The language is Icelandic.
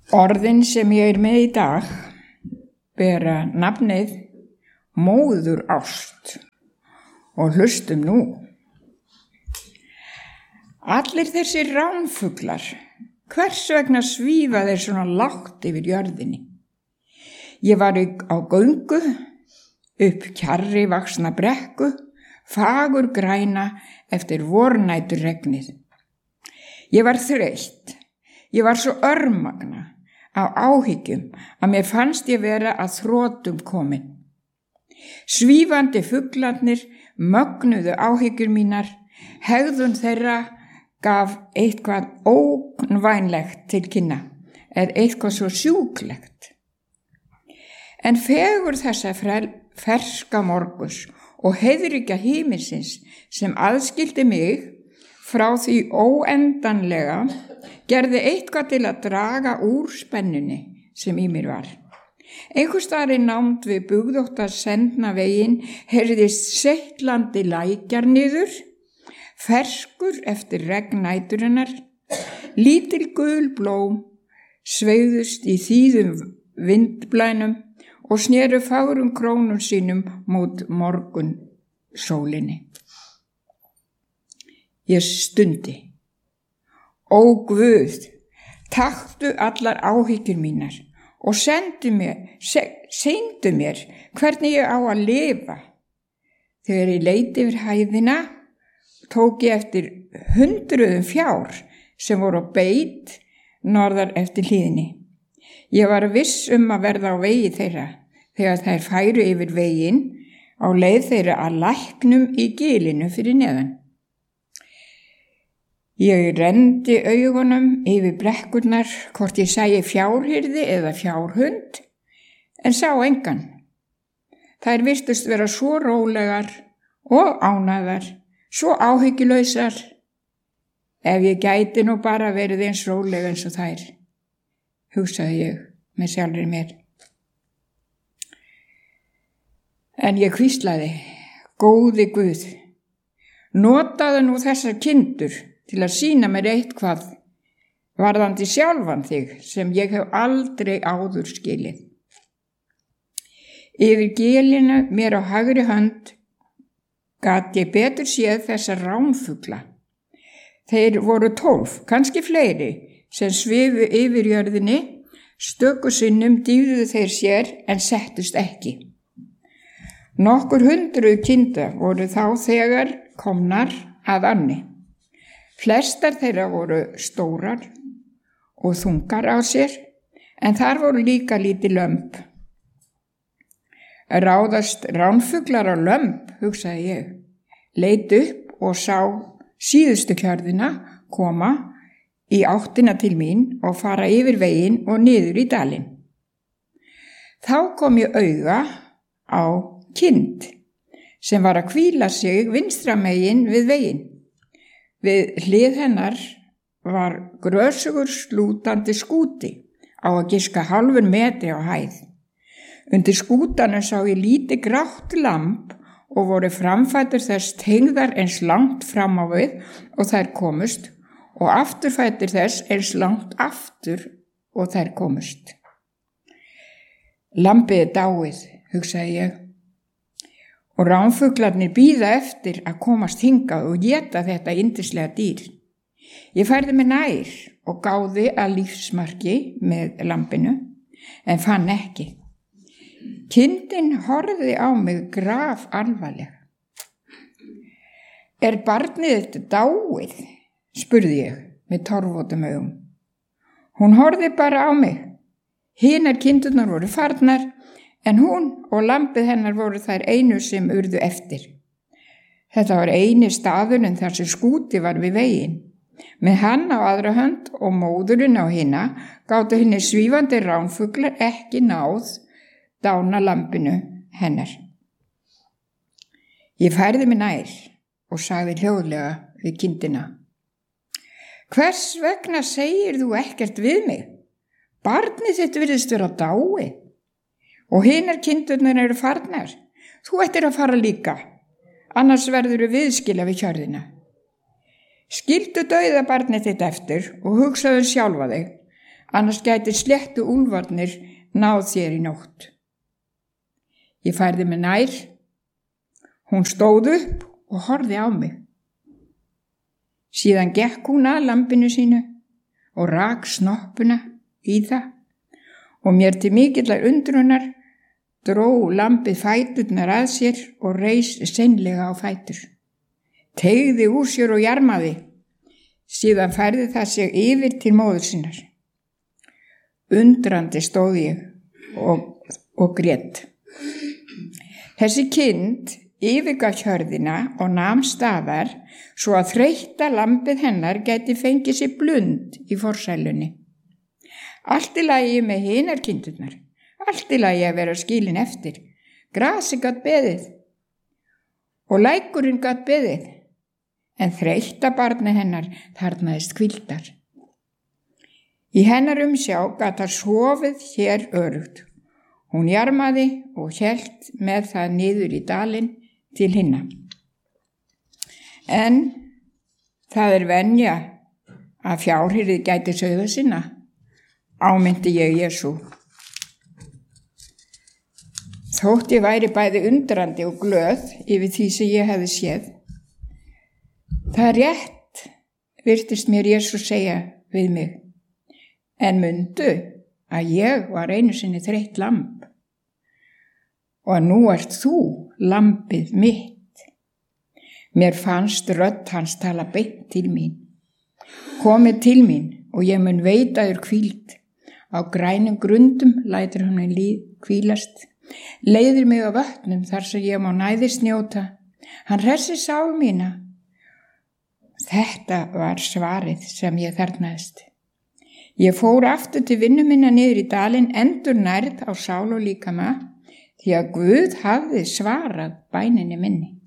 Orðin sem ég með í dag bera nafnið móður ást og hlustum nú. Allir þessir ránfuglar, hvers vegna svífa þeir svona lágt yfir jörðinni? Ég var á göngu, upp kjarri vaxna brekku, fagur græna eftir vornæturregnið. Ég var þreytt, ég var svo örmagna á áhyggjum að mér fannst ég vera að þrotum komin. Svífandi fuglarnir mögnuðu áhyggjur mínar, hegðun þeirra gaf eitthvað ógnvænlegt til kynna, eða eitthvað svo sjúklegt. En fegur þessa ferska morguns og heiðríkja himinsins sem aðskildi mig frá því óendanlega gerði eitthvað til að draga úr spennunni sem í mér var. Einhvers staðar í nánd við bugðótta sendna veginn heyrðist seitlandi lækjar niður, ferskur eftir regnnæturinnar, lítil gul blóm sveigðust í þýðum vindblænum og sneru fagrum krónum sínum mót morgun sólinni. Ég stundi. Ó Guð, taktu allar áhyggjur mínar og sýndu mér hvernig ég á að lifa. Þegar ég leit yfir hæðina, tók ég eftir hundruðum fjár sem voru á beit norðar eftir hlíðinni. Ég var viss að verða á vegi þeirra þegar þær færu yfir veginn á leið þeirra að læknum í gilinu fyrir neðan. Ég renndi augunum yfir brekkurnar hvort ég sæi fjárhirði eða fjárhund, en sá engan. Þær virtust vera svo rólegar og ánægðar, svo áhyggjulausar. Ef ég gæti nú bara verið eins róleg eins og þær, hugsaði ég með sjálfri mér. En ég hvíslaði, góði Guð, notaðu nú þessar kindur til að sýna mér eitthvað varðandi sjálfan þig sem ég hef aldrei áður skilið. Yfir gélinu mér á hægri hönd gat ég betur séð þessa ránfugla. Þeir voru 12, kannski fleiri, sem svifu yfir jörðinni, stöku sinnum dýfðu þeir sér en settust ekki. Nokkur hundruð kinda voru þá þegar komnar að ánni. Flestar þeirra voru stórar og þungar á sér, en þar voru líka lítið lömb. Ráðast ránfuglar á lömb, hugsaði ég, leit upp og sá síðustu kjörðina koma í áttina til mín og fara yfir veginn og niður í dalinn. Þá kom ég auga á kind sem var að hvíla sig vinstra megin við veginn. Við hlið hennar var grösugur slútandi skúti á að giska hálfur metri á hæð. Undir skútanum sá ég lítið grátt lamb og voru framfætur þess tengðar eins langt fram á við og þær komust og afturfætur þess eins langt aftur og þær komust. Lambið dáið, hugsaði ég. Og ránfuglarnir bíða eftir að komast hingað og éta þetta yndislega dýr. Ég færði mig nær og gáði að lífsmarki með lambinu, en fann ekki. Kindin horfði á mig graf alvarleg. Er barnið þetta dáið? Spurði ég með torfóttum augum. Hún horfði bara á mig. Hinar kindurnar voru farnar, en hún og lambið hennar voru þær einu sem urðu eftir. Þetta var eini staðurinn þar sem skúti var við veginn. Með hann á aðra hönd og móðurinn á hina gátu henni svífandi ránfuglar ekki náð dána lambinu hennar. Ég færði mig nær og sagði hljóðlega við kindina. Hvers vegna segir þú ekkert við mig? Barnið þitt virðist vera dáið. Og hinar kindurnar eru farnar. Þú ættir að fara líka, annars verður viðskila við hjörðina. Skildu dauða barnið þitt eftir og hugsaðu sjálfa þig annars gæti sléttu úlfarnir náð þér í nótt. Ég færði mig nær. Hún stóð upp og horfði á mig. Síðan gekk hún að lambinu sínu og rak snoppuna í það og mér til mikillar undrunar dró lambið fæturnar að sér og reis seinlega á fætur. Teygði úr sér og jarmaði. Síðan færði það sig yfir til móður sinnar. Undrandi stóð ég og grét. Þessi kind yfirgaf hjörðina og nam staðar svo að þreytta lambið hennar gæti fengið sér blund í forsælunni. Allt í lagi með hinar kindurnar, allt í lagi að vera skilin eftir. Grasi gat beðið og lækurinn gat beðið, en þreytta barni hennar þarnaðist hvíldar. Í hennar umsjá gat það sofið hér örugt. Hún jarmaði og hélt með það niður í dalinn til hinna. En það venja að fjárhirðið gæti sauða sinna, ámynti ég Jesú. Þótt ég væri bæði undrandi og glöð yfir því sem ég hefði séð. Það rétt, virtist mér Jesú segja við mig, en mundu að ég var einu sinni þreytt lamb og að nú ert þú lambið mitt. Mér fannst rödd hans tala beint til mín. Komið til mín og ég mun veita þér hvíld. Á grænum grundum lætur hann hvílast. Leiðir mig á vötnum þar sem ég má næðis njóta. Hann hressir sál mína. Þetta var svarið sem ég þarfnaðist. Ég fór aftur til vinnu minna niður í dalinn, endurnærð á sál og líkama, því að Guð hafði svarað bæninni minni.